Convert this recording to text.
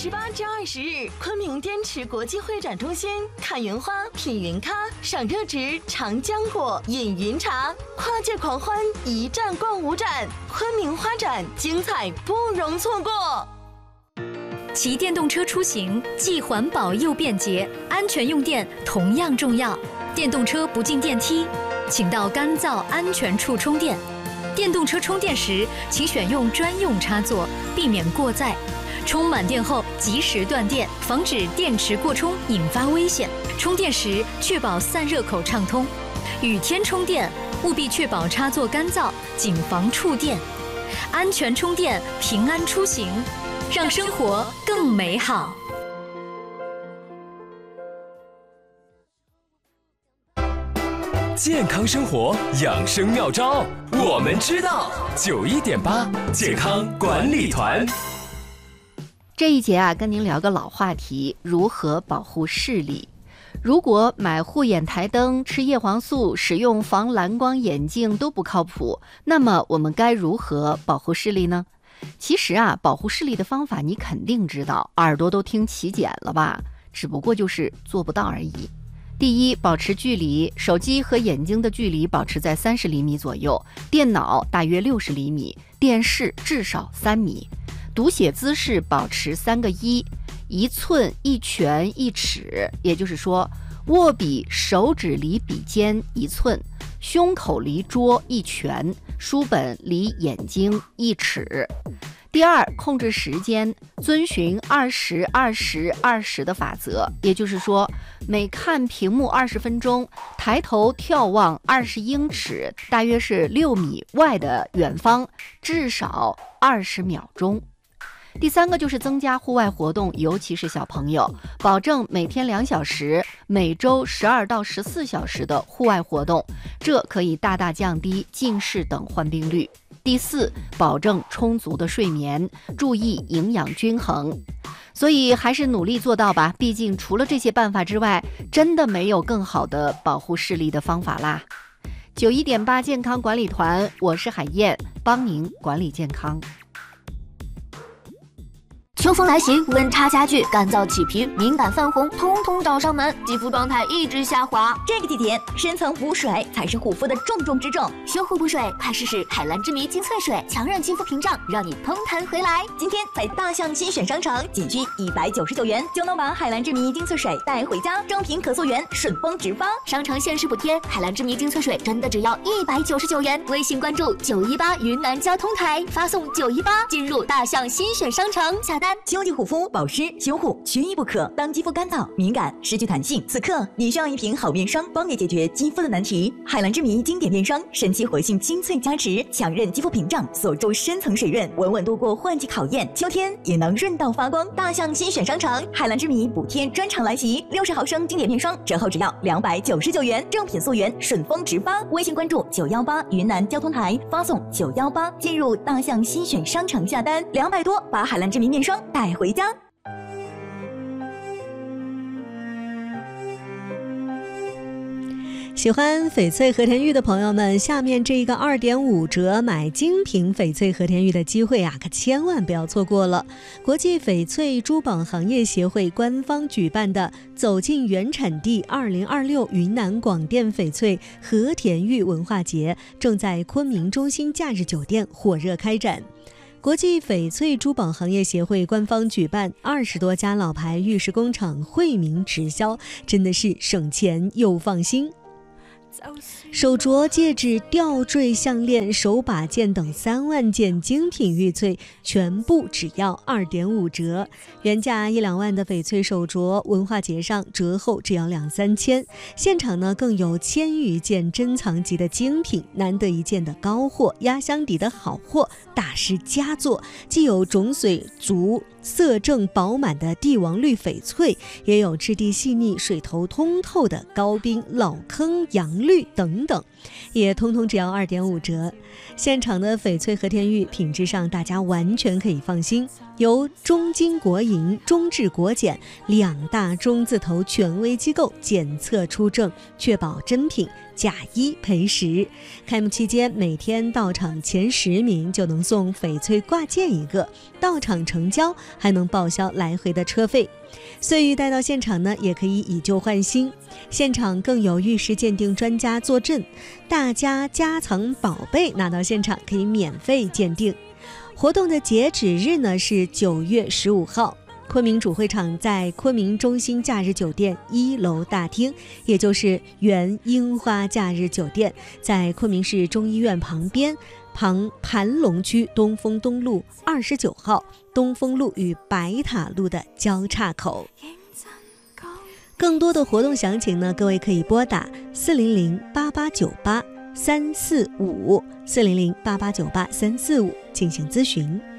18至20日，昆明滇池国际会展中心，看云花，品云咖，赏热植，尝浆果，饮云茶，跨界狂欢，一站逛5展，昆明花展精彩不容错过。 骑电动车出行既环保又便捷，安全用电同样重要。电动车不进电梯，请到干燥安全处充电。电动车充电时，请选用专用插座，避免过载。充满电后及时断电，防止电池过充引发危险。充电时确保散热口畅通。雨天充电务必确保插座干燥，谨防触电。安全充电，平安出行，让生活更美好。 健康生活养生妙招，我们知道。91.8健康管理团。 这一节啊，跟您聊个老话题，如何保护视力。如果买护眼台灯、吃叶黄素、使用防蓝光眼镜都不靠谱，那么我们该如何保护视力呢？其实啊，保护视力的方法你肯定知道，耳朵都听起茧了吧？只不过就是做不到而已。第一，保持距离，手机和眼睛的距离保持在30厘米左右，电脑大约60厘米，电视至少3米。读写姿势保持3个1，1寸1拳1尺，也就是说，握笔手指离笔尖1寸，胸口离桌1拳，书本离眼睛1尺。第二，控制时间，遵循20-20-20的法则，也就是说，每看屏幕20分钟，抬头眺望20英尺，大约是6米外的远方，至少20秒钟。第三个就是增加户外活动，尤其是小朋友，保证每天2小时，每周12到14小时的户外活动，这可以大大降低近视等患病率。第四，保证充足的睡眠，注意营养均衡。所以还是努力做到吧，毕竟除了这些办法之外，真的没有更好的保护视力的方法啦。91.8健康管理团，我是海燕，帮您管理健康。 秋风来袭，温差加剧，干燥起皮，敏感泛红，通通找上门，肌肤状态一直下滑。 这个季节，深层补水才是护肤的重中之重。 修护补水，快试试海蓝之谜精粹水，强韧肌肤屏障，让你通弹回来。 今天在大象新选商城，仅需199元就能把海蓝之谜精粹水带回家，正品可溯源，顺丰直发。 商城限时补贴，海蓝之谜精粹水真的只要199元。微信关注918云南交通台，发送918进入大象新选商城下单。 秋季护肤保湿修护缺一不可，当肌肤干燥敏感失去弹性，此刻你需要一瓶好面霜，帮你解决肌肤的难题。海蓝之谜经典面霜，神奇活性精粹加持，强韧肌肤屏障，锁住深层水润，稳稳度过换季考验，秋天也能润到发光。大象新选商城，海蓝之谜补贴专场来袭，60毫升经典面霜折后只要299元，正品溯源，顺丰直发。微信关注918云南交通台，发送918进入大象新选商城下单，200多把海蓝之谜面霜带回家。 喜欢翡翠和田玉的朋友们，下面这一个2.5折买精品翡翠和田玉的机会啊，可千万不要错过了。国际翡翠珠宝行业协会官方举办的走进原产地2026云南广电翡翠和田玉文化节正在昆明中心假日酒店火热开展。国际翡翠珠宝行业协会官方举办20多家老牌玉石工厂惠民直销，真的是省钱又放心。手镯、戒指、吊坠、项链、手把件等3万件精品玉翠，全部只要2.5折。原价1-2万的翡翠手镯，文化节上折后只要2-3千。现场呢更有1000余件珍藏级的精品，难得一见的高货，压箱底的好货，大师佳作。既有种水足、色正饱满的帝王绿翡翠，也有质地细腻、水头通透的高冰老坑洋率等等，也通通只要2.5折。现场的翡翠和田玉品质上大家完全可以放心，由中金国银、中质国检2大中字头权威机构检测出证，确保真品，假1赔10。开幕期间每天到场前10名就能送翡翠挂件1个，到场成交还能报销来回的车费。碎玉带到现场呢，也可以以旧换新，现场更有玉石鉴定专家坐镇，大家家藏宝贝拿到现场可以免费鉴定。活动的截止日呢是9月15号。昆明主会场在昆明中心假日酒店1楼大厅，也就是原樱花假日酒店，在昆明市中医院旁边盘龙区东风东路29号东风路与白塔路的交叉口。更多的活动详情呢，各位可以拨打400-8898-345 400-8898-345进行咨询。